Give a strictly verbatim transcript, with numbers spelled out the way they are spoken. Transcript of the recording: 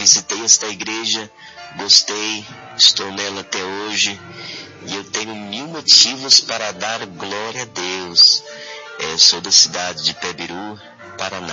visitei esta igreja, gostei, estou nela até hoje, e eu tenho mil motivos para dar glória a Deus. Eu sou da cidade de Pebiru, Paraná.